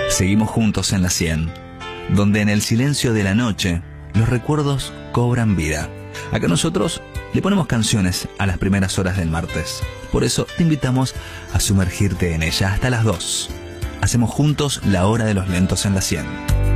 Seguimos juntos en la 100, donde en el silencio de la noche los recuerdos cobran vida. Acá nosotros le ponemos canciones a las primeras horas del martes. Por eso te invitamos a sumergirte en ella hasta las 2. Hacemos juntos la hora de los lentos en la 100.